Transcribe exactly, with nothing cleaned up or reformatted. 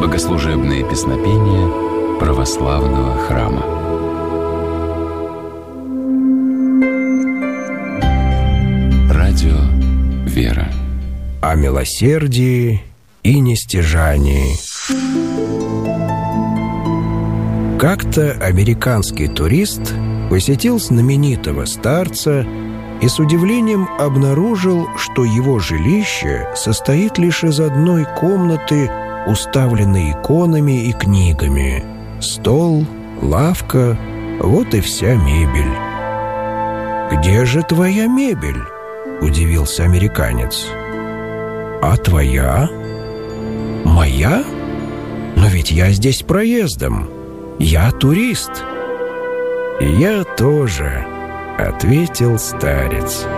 Богослужебные песнопения православного храма. Радио «Вера». О милосердии и нестяжании. Как-то американский турист посетил знаменитого старца и с удивлением обнаружил, что его жилище состоит лишь из одной комнаты, уставленной иконами и книгами. Стол, лавка — вот и вся мебель. «Где же твоя мебель?» — удивился американец. «А твоя? Моя? Но ведь я здесь проездом. Я турист». «Я тоже», — ответил старец.